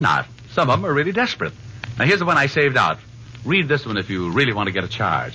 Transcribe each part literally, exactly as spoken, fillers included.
Not. Some of them are really desperate. Now, here's the one I saved out. Read this one if you really want to get a charge.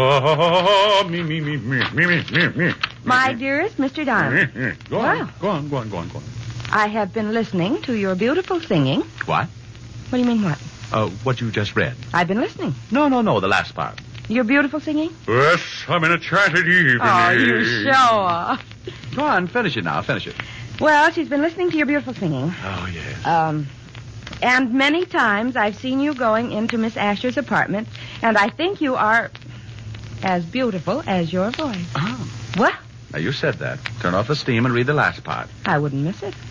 Oh, me, me, me, me, me, me, me, me. My dearest Mister Diamond. Me, me. Go Wow. on, go on, go on, go on, go on. I have been listening to your beautiful singing. What? What do you mean, what? Uh, what you just read. I've been listening. No, no, no, the last part. Your beautiful singing? Yes, I'm in a enchanted evening. Oh, you show off. Go on, finish it now, finish it. Well, she's been listening to your beautiful singing. Oh, yes. Um, and many times I've seen you going into Miss Asher's apartment, and I think you are as beautiful as your voice. Oh. What? Now, you said that. Turn off the steam and read the last part. I wouldn't miss it.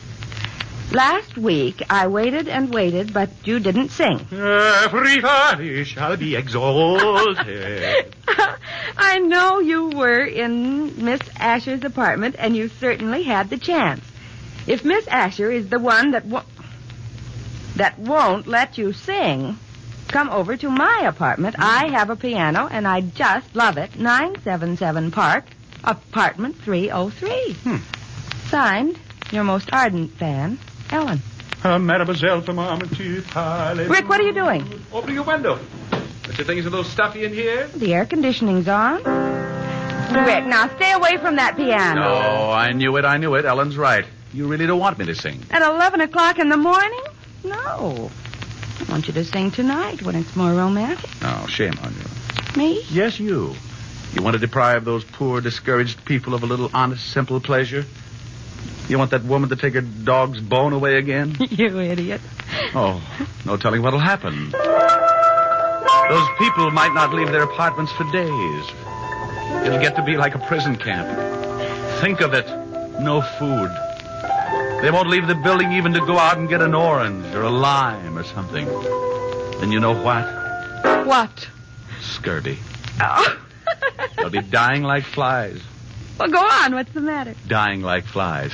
Last week, I waited and waited, but you didn't sing. Everybody shall be exalted. I know you were in Miss Asher's apartment, and you certainly had the chance. If Miss Asher is the one that wo- that won't let you sing, come over to my apartment. I have a piano, and I just love it. nine seventy-seven Park, apartment three oh three. Hmm. Signed, your most ardent fan, Ellen. Uh, Mademoiselle from Armitage. Rick, what are you doing? Opening a window. Don't you think it's a little stuffy in here? The air conditioning's on. Rick, now stay away from that piano. No, I knew it, I knew it. Ellen's right. You really don't want me to sing. At eleven o'clock in the morning? No. I want you to sing tonight when it's more romantic. No, shame on you. Me? Yes, you. You want to deprive those poor, discouraged people of a little honest, simple pleasure? You want that woman to take her dog's bone away again? You idiot. Oh, no telling what'll happen. Those people might not leave their apartments for days. It'll get to be like a prison camp. Think of it. No food. They won't leave the building even to go out and get an orange or a lime or something. Then you know what? What? Scurvy. Oh. They'll be dying like flies. Well, go on. What's the matter? Dying like flies.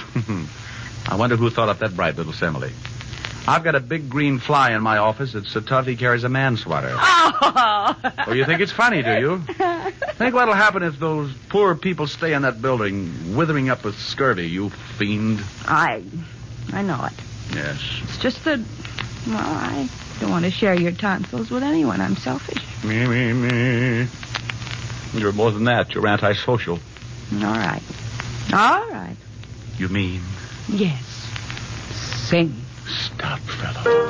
I wonder who thought up that bright little simile. I've got a big green fly in my office that's so tough he carries a manslaughter. Oh! Oh, you think it's funny, do you? Think what'll happen if those poor people stay in that building, withering up with scurvy, you fiend. I... I know it. Yes. It's just that... Well, I don't want to share your tonsils with anyone. I'm selfish. Me, me, me. You're more than that. You're antisocial. All right. All right. You mean? Yes. Sing. Stop, fellow.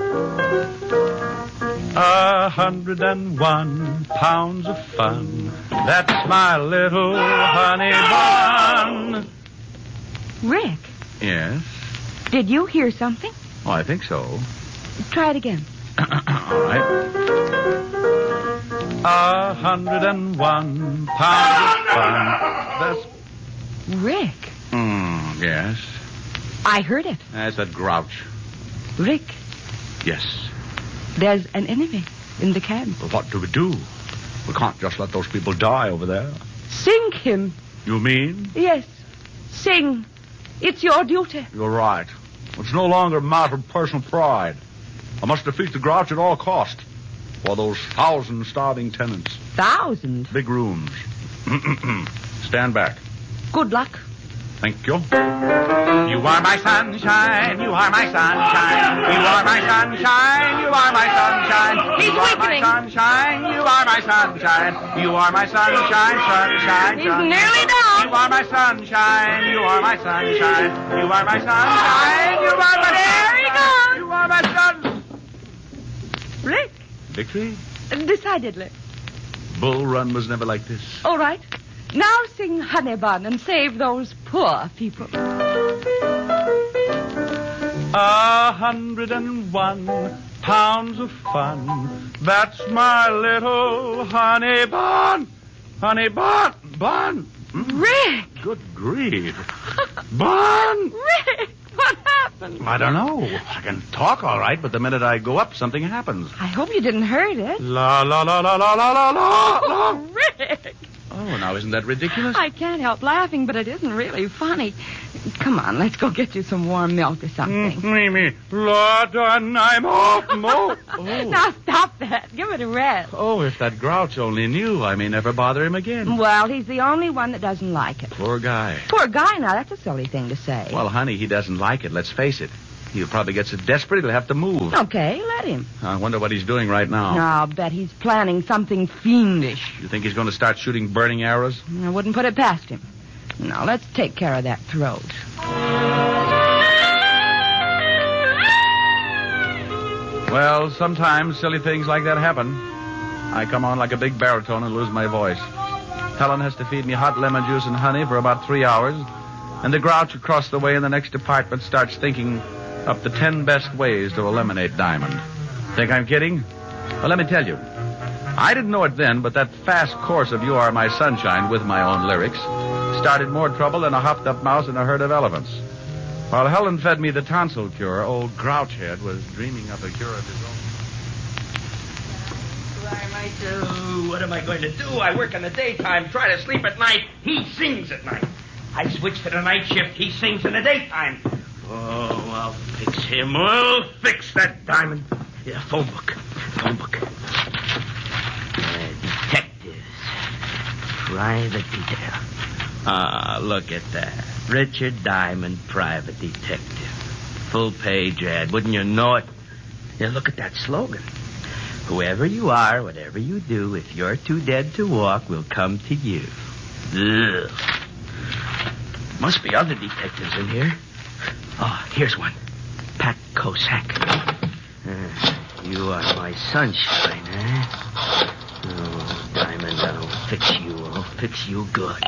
A hundred and one pounds of fun. That's my little honey bun. Rick, Yes? did you hear something? Oh, I think so. Try it again. All right. A hundred and one pounds of fun. That's... Rick, Hmm, yes. I heard it. That's that grouch. Rick, Yes. there's an enemy in the camp. But what do we do? We can't just let those people die over there. Sing him. You mean? Yes. Sing. It's your duty. You're right. It's no longer a matter of personal pride. I must defeat the grouch at all cost. For those thousand starving tenants. Thousand. Big rooms. Stand back. Good luck. Thank you. You are my sunshine. You are my sunshine. You are my sunshine. You are my sunshine. He's you are my weakening. sunshine. You are my sunshine. You are my sunshine. Sunshine. He's sunshine. nearly down. You are my sunshine. You are my sunshine. You are my sunshine. You are my There he goes. You are my sun. Rick, Victory? decidedly. Bull Run was never like this. All right. Now sing Honey Bun and save those poor people. A hundred and one pounds of fun. That's my little honey bun. Honey bun. Bun. Rick! Good grief. Bun! Rick! What happened? I don't know. I can talk all right, but the minute I go up, something happens. I hope you didn't hurt it. La la la la la la la la. Oh, Rick! Oh, now isn't that ridiculous? I can't help laughing, but it isn't really funny. Come on, let's go get you some warm milk or something. Me, me. Lord, and I'm off. Mo. Oh. Now stop that. Give it a rest. Oh, if that grouch only knew, I may never bother him again. Well, he's the only one that doesn't like it. Poor guy. Poor guy, now, that's a silly thing to say. Well, honey, he doesn't like it. Let's face it. He'll probably get so desperate he'll have to move. Okay, let him. I wonder what he's doing right now. I'll bet he's planning something fiendish. You think he's going to start shooting burning arrows? I wouldn't put it past him. Now, let's take care of that throat. Well, sometimes silly things like that happen. I come on like a big baritone and lose my voice. Helen has to feed me hot lemon juice and honey for about three hours, and the grouch across the way in the next apartment starts thinking up the ten best ways to eliminate Diamond. Think I'm kidding? Well, let me tell you. I didn't know it then, but that fast course of You Are My Sunshine with my own lyrics started more trouble than a hopped-up mouse in a herd of elephants. While Helen fed me the tonsil cure, old Grouchhead was dreaming up a cure of his own. What am I do? What am I going to do? I work in the daytime, try to sleep at night. He sings at night. I switch to the night shift. He sings in the daytime. Oh, I'll fix him. I'll fix that Diamond. Yeah, phone book. Phone book. Uh, detectives. Private detail. Ah, look at that. Richard Diamond, private detective. Full page ad. Wouldn't you know it? Yeah, look at that slogan. Whoever you are, whatever you do, if you're too dead to walk, we'll come to you. Ugh. Must be other detectives in here. Oh, here's one. Pat Kosak. Uh, you are my sunshine, eh? Oh, Diamond, I'll fix you. I'll fix you good.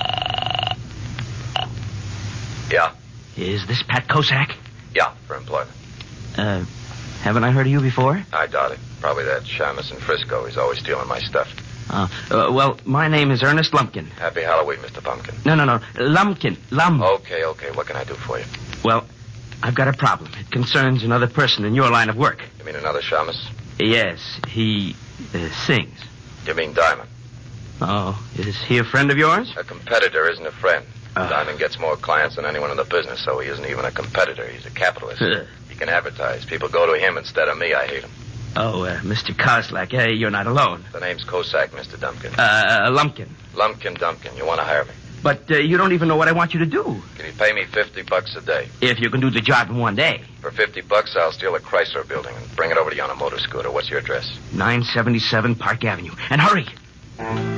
Yeah. Is this Pat Kosak? Yeah, for employment. Uh, haven't I heard of you before? I doubt it. Probably that Shamus in Frisco. He's always stealing my stuff. Uh, uh, well, my name is Ernest Lumpkin. Happy Halloween, Mister Pumpkin. No, no, no. Lumpkin. Lum. Okay, okay. What can I do for you? Well, I've got a problem. It concerns another person in your line of work. You mean another Shamus? Yes, he uh, sings. You mean Diamond? Oh, is he a friend of yours? A competitor isn't a friend. Uh. Diamond gets more clients than anyone in the business, so he isn't even a competitor. He's a capitalist. Uh. He can advertise. People go to him instead of me. I hate him. Oh, uh, Mister Koslak, hey, you're not alone. The name's Kosak, Mister Dumpkin. Uh, Lumpkin. Lumpkin Dumpkin. You want to hire me? But uh, you don't even know what I want you to do. Can you pay me fifty bucks a day? If you can do the job in one day. For fifty bucks, I'll steal a Chrysler building and bring it over to you on a motor scooter. What's your address? nine seventy-seven Park Avenue. And hurry.